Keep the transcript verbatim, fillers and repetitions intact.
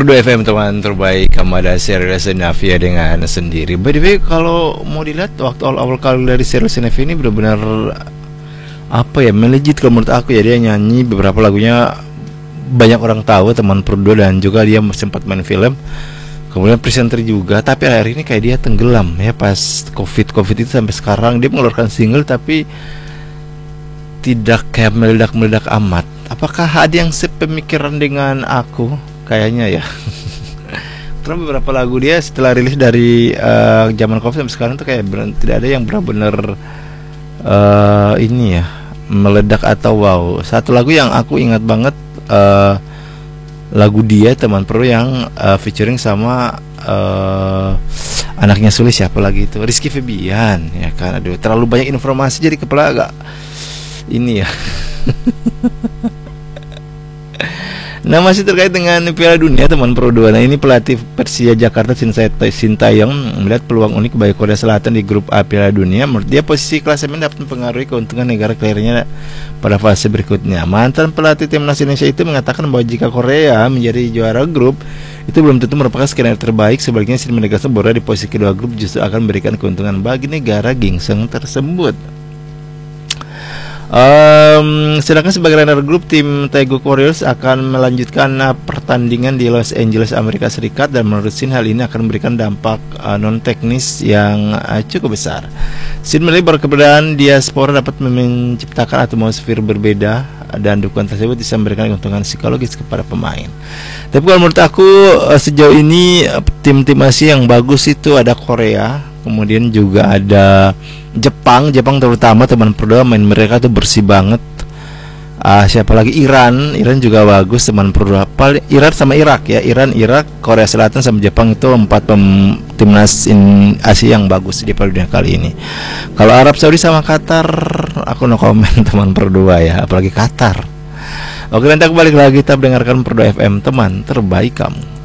Perdu F M teman terbaik, kamu ada serial Senavia dengan sendiri. By the way, kalau mau dilihat waktu awal-awal kali dari serial Senavia ini benar-benar apa ya, melejit kalau menurut aku ya. Dia nyanyi beberapa lagunya banyak orang tahu teman Perdu, dan juga dia sempat main film, kemudian presenter juga. Tapi akhir ini kayak dia tenggelam ya pas covid covid itu. Sampai sekarang dia mengeluarkan single tapi tidak kayak meledak-meledak amat. Apakah ada yang sepemikiran dengan aku? Kayaknya ya. Karena beberapa lagu dia setelah rilis dari uh, zaman covid sampai sekarang tuh kayak bener, tidak ada yang benar-benar uh, ini ya, meledak atau wow. Satu lagu yang aku ingat banget, uh, lagu dia teman Perdu yang uh, featuring sama uh, anaknya Sulis, siapa lagi itu, Rizky Febian ya kan. Aduh, terlalu banyak informasi jadi kepala agak ini ya. Nah, masih terkait dengan Piala Dunia teman Perdu. Nah, ini pelatih Persija Jakarta Sintayong melihat peluang unik bagi Korea Selatan di grup A Piala Dunia. Menurut dia posisi klasemen dapat mempengaruhi keuntungan negara kelahirannya pada fase berikutnya. Mantan pelatih timnas Indonesia itu mengatakan bahwa jika Korea menjadi juara grup itu belum tentu merupakan skenario terbaik. Sebaliknya, Shin menegaskan bahwa di posisi kedua grup justru akan memberikan keuntungan bagi negara gingseng tersebut. Um, sedangkan sebagai runner grup, tim Taeguk Warriors akan melanjutkan uh, pertandingan di Los Angeles, Amerika Serikat, dan menurut Shin hal ini akan memberikan dampak uh, non teknis yang uh, cukup besar. Shin menilai keberadaan diaspora dapat menciptakan atmosfer berbeda, dan dukungan tersebut bisa memberikan keuntungan psikologis kepada pemain. Tapi kalau menurut aku uh, sejauh ini uh, tim-tim Asia yang bagus itu ada Korea, kemudian juga ada Jepang. Jepang terutama teman Perdu, main mereka tuh bersih banget. Uh, siapa lagi, Iran, Iran juga bagus teman Perdu. Paling Iran sama Irak ya, Iran, Irak, Korea Selatan sama Jepang itu empat pem, timnas in Asia yang bagus di Piala Dunia kali ini. Kalau Arab Saudi sama Qatar, aku no komen teman Perdu ya, apalagi Qatar. Oke, nanti aku balik lagi, kita mendengarkan Perdu F M teman terbaik kamu.